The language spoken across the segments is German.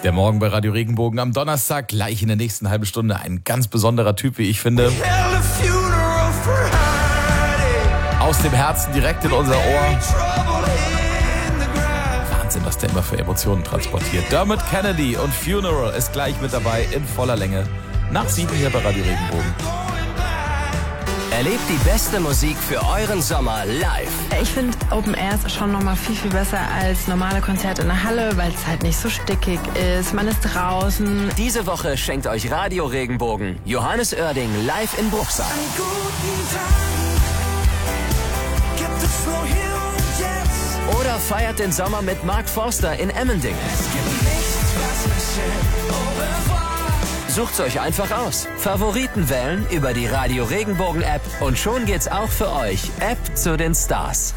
Der Morgen bei Radio Regenbogen am Donnerstag, gleich in der nächsten halben Stunde. Ein ganz besonderer Typ, wie ich finde. Aus dem Herzen direkt in unser Ohr. Wahnsinn, was der immer für Emotionen transportiert. Dermot Kennedy und Funeral ist gleich mit dabei in voller Länge. Nach 7 hier bei Radio Regenbogen. Erlebt die beste Musik für euren Sommer live. Ich finde Open Air ist schon nochmal viel besser als normale Konzerte in der Halle, weil es halt nicht so stickig ist. Man ist draußen. Diese Woche schenkt euch Radio Regenbogen Johannes Oerding live in Bruchsal. Oder feiert den Sommer mit Mark Forster in Emmendingen. Sucht's euch einfach aus. Favoriten wählen über die Radio Regenbogen App und schon geht's auch für euch. App zu den Stars.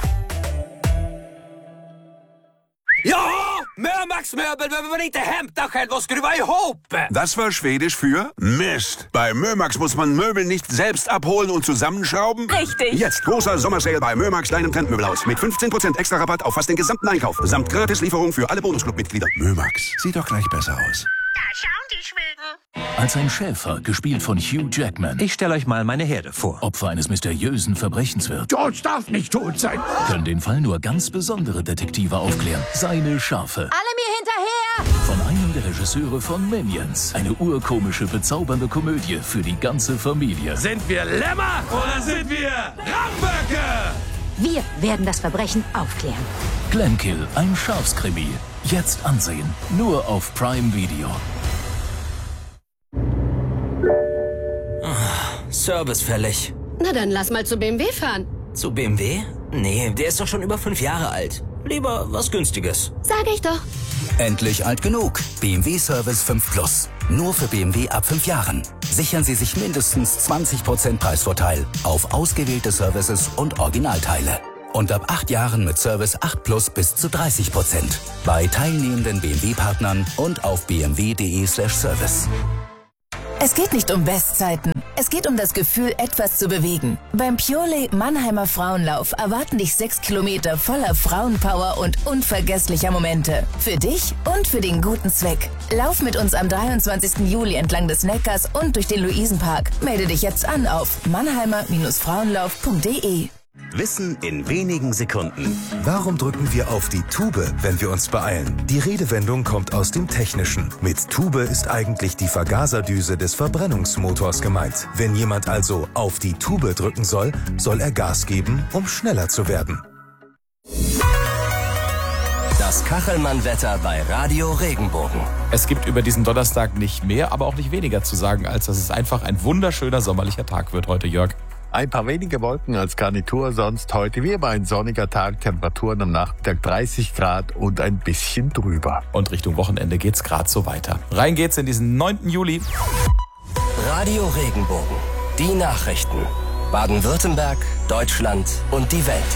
Ja, Mömax Möbel behöver inte hämta själv och skruva ihop. Das war Schwedisch für Mist. Bei Mömax muss man Möbel nicht selbst abholen und zusammenschrauben. Richtig. Jetzt großer Sommersale bei Mömax deinem Trendmöbelhaus mit 15% extra Rabatt auf fast den gesamten Einkauf. Samt Gratislieferung für alle Bonusclub-Mitglieder. Mömax, sieht doch gleich besser aus. Da schauen die Schweden. Als ein Schäfer, gespielt von Hugh Jackman, Ich stelle euch mal meine Herde vor. Opfer eines mysteriösen Verbrechens wird, George darf nicht tot sein. können den Fall nur ganz besondere Detektive aufklären. Seine Schafe. Alle mir hinterher! Von einem der Regisseure von Minions. Eine urkomische, bezaubernde Komödie für die ganze Familie. Sind wir Lämmer oder sind wir Ramböcke? Wir werden das Verbrechen aufklären. Glenkill, ein Schafskrimi. Jetzt ansehen. Nur auf Prime Video. Service fällig. Na dann lass mal zu BMW fahren. Zu BMW? Nee, der ist doch schon über 5 Jahre alt. Lieber was Günstiges. Sag ich doch. Endlich alt genug. BMW Service 5 Plus. Nur für BMW ab 5 Jahren. Sichern Sie sich mindestens 20% Preisvorteil auf ausgewählte Services und Originalteile. Und ab 8 Jahren mit Service 8 Plus bis zu 30%. Bei teilnehmenden BMW-Partnern und auf bmw.de/service. Es geht nicht um Bestzeiten. Es geht um das Gefühl, etwas zu bewegen. Beim Purelay Mannheimer Frauenlauf erwarten dich 6 Kilometer voller Frauenpower und unvergesslicher Momente. Für dich und für den guten Zweck. Lauf mit uns am 23. Juli entlang des Neckars und durch den Luisenpark. Melde dich jetzt an auf mannheimer-frauenlauf.de. Wissen in wenigen Sekunden. Warum drücken wir auf die Tube, wenn wir uns beeilen? Die Redewendung kommt aus dem Technischen. Mit Tube ist eigentlich die Vergaserdüse des Verbrennungsmotors gemeint. Wenn jemand also auf die Tube drücken soll, soll er Gas geben, um schneller zu werden. Das Kachelmann-Wetter bei Radio Regenbogen. Es gibt über diesen Donnerstag nicht mehr, aber auch nicht weniger zu sagen, als dass es einfach ein wunderschöner sommerlicher Tag wird heute, Jörg. Ein paar wenige Wolken als Garnitur, sonst heute wie immer ein sonniger Tag, Temperaturen am Nachmittag 30 Grad und ein bisschen drüber. Und Richtung Wochenende geht's gerade so weiter. Rein geht's in diesen 9. Juli. Radio Regenbogen. Die Nachrichten. Baden-Württemberg, Deutschland und die Welt.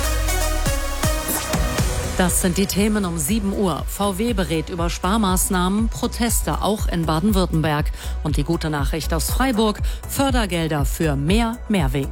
Das sind die Themen um 7 Uhr. VW berät über Sparmaßnahmen, Proteste auch in Baden-Württemberg. Und die gute Nachricht aus Freiburg, Fördergelder für mehr Mehrweg.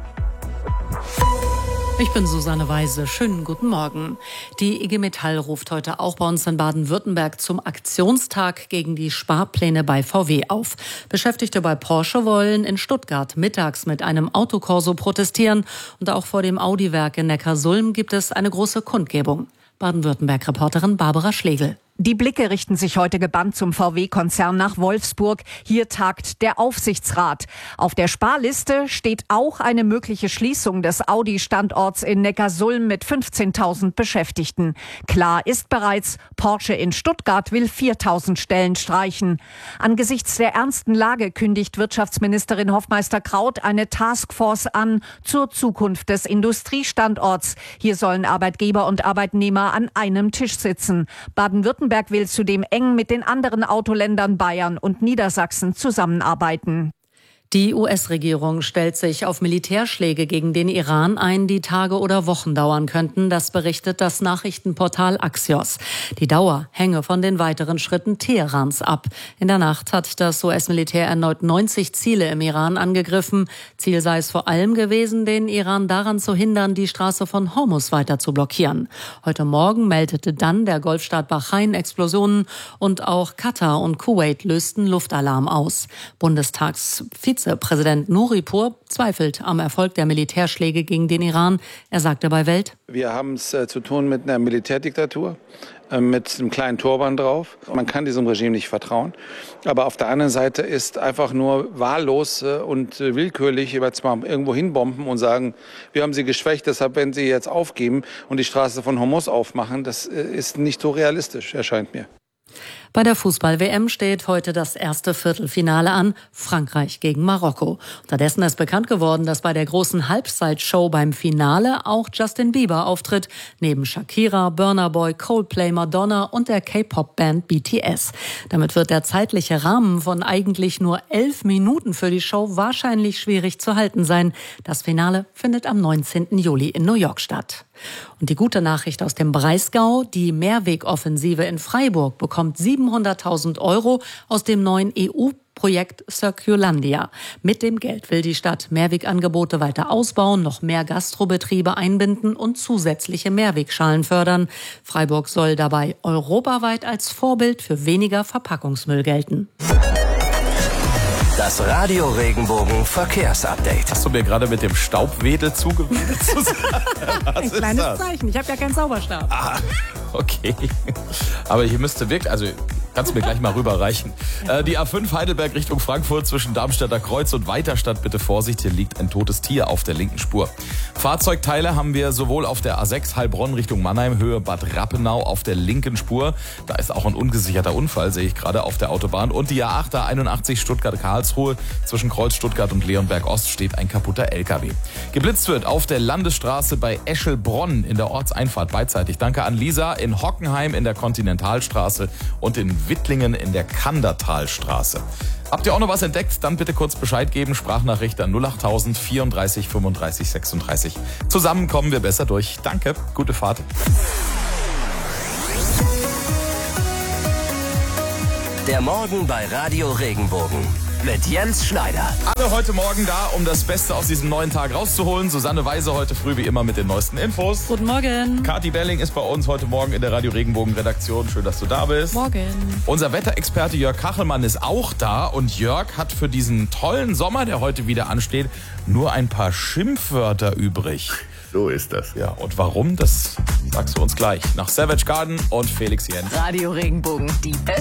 Ich bin Susanne Weise. Schönen guten Morgen. Die IG Metall ruft heute auch bei uns in Baden-Württemberg zum Aktionstag gegen die Sparpläne bei VW auf. Beschäftigte bei Porsche wollen in Stuttgart mittags mit einem Autokorso protestieren. Und auch vor dem Audi-Werk in Neckarsulm gibt es eine große Kundgebung. Baden-Württemberg-Reporterin Barbara Schlegel. Die Blicke richten sich heute gebannt zum VW-Konzern nach Wolfsburg. Hier tagt der Aufsichtsrat. Auf der Sparliste steht auch eine mögliche Schließung des Audi-Standorts in Neckarsulm mit 15.000 Beschäftigten. Klar ist bereits, Porsche in Stuttgart will 4.000 Stellen streichen. Angesichts der ernsten Lage kündigt Wirtschaftsministerin Hofmeister-Kraut eine Taskforce an zur Zukunft des Industriestandorts. Hier sollen Arbeitgeber und Arbeitnehmer an einem Tisch sitzen. Baden-Württemberg will zudem eng mit den anderen Autoländern Bayern und Niedersachsen zusammenarbeiten. Die US-Regierung stellt sich auf Militärschläge gegen den Iran ein, die Tage oder Wochen dauern könnten. Das berichtet das Nachrichtenportal Axios. Die Dauer hänge von den weiteren Schritten Teherans ab. In der Nacht hat das US-Militär erneut 90 Ziele im Iran angegriffen. Ziel sei es vor allem gewesen, den Iran daran zu hindern, die Straße von Hormuz weiter zu blockieren. Heute Morgen meldete dann der Golfstaat Bahrain Explosionen und auch Katar und Kuwait lösten Luftalarm aus. Vizepräsident Nuripur zweifelt am Erfolg der Militärschläge gegen den Iran. Er sagte bei Welt: Wir haben es zu tun mit einer Militärdiktatur, mit einem kleinen Turban drauf. Man kann diesem Regime nicht vertrauen. Aber auf der anderen Seite ist einfach nur wahllos und willkürlich jetzt mal irgendwo hinbomben und sagen, wir haben sie geschwächt, deshalb werden sie jetzt aufgeben und die Straße von Hormuz aufmachen. Das ist nicht so realistisch, erscheint mir. Bei der Fußball-WM steht heute das erste Viertelfinale an, Frankreich gegen Marokko. Unterdessen ist bekannt geworden, dass bei der großen Halbzeitshow beim Finale auch Justin Bieber auftritt, neben Shakira, Burna Boy, Coldplay, Madonna und der K-Pop-Band BTS. Damit wird der zeitliche Rahmen von eigentlich nur 11 Minuten für die Show wahrscheinlich schwierig zu halten sein. Das Finale findet am 19. Juli in New York statt. Und die gute Nachricht aus dem Breisgau: Die Mehrwegoffensive in Freiburg bekommt 700.000 € aus dem neuen EU-Projekt Circulandia. Mit dem Geld will die Stadt Mehrwegangebote weiter ausbauen, noch mehr Gastrobetriebe einbinden und zusätzliche Mehrwegschalen fördern. Freiburg soll dabei europaweit als Vorbild für weniger Verpackungsmüll gelten. Das Radio Regenbogen Verkehrsupdate. Hast du mir gerade mit dem Staubwedel zugewedelt? Ein kleines Zeichen. Ich habe ja keinen Zauberstab. Ah, okay. Aber hier müsste wirklich, also kannst du mir gleich mal rüberreichen. Die A5 Heidelberg Richtung Frankfurt zwischen Darmstädter Kreuz und Weiterstadt. Bitte Vorsicht, hier liegt ein totes Tier auf der linken Spur. Fahrzeugteile haben wir sowohl auf der A6 Heilbronn Richtung Mannheim, Höhe Bad Rappenau auf der linken Spur. Da ist auch ein ungesicherter Unfall, sehe ich gerade auf der Autobahn. Und die A8 A81 Stuttgart-Karlsruhe zwischen Kreuz Stuttgart und Leonberg Ost steht ein kaputter LKW. Geblitzt wird auf der Landesstraße bei Eschelbronn in der Ortseinfahrt beidseitig. Danke an Lisa. In Hockenheim in der Kontinentalstraße und in Wittlingen in der Kandertalstraße. Habt ihr auch noch was entdeckt? Dann bitte kurz Bescheid geben. Sprachnachricht an 08000 34 35 36. Zusammen kommen wir besser durch. Danke, gute Fahrt. Der Morgen bei Radio Regenbogen mit Jens Schneider. Alle heute Morgen da, um das Beste aus diesem neuen Tag rauszuholen. Susanne Weise heute früh wie immer mit den neuesten Infos. Guten Morgen. Kathi Belling ist bei uns heute Morgen in der Radio Regenbogen Redaktion. Schön, dass du da bist. Morgen. Unser Wetterexperte Jörg Kachelmann ist auch da. Und Jörg hat für diesen tollen Sommer, der heute wieder ansteht, nur ein paar Schimpfwörter übrig. So ist das. Ja, und warum, das sagst du uns gleich. Nach Savage Garden und Felix Jens. Radio Regenbogen, die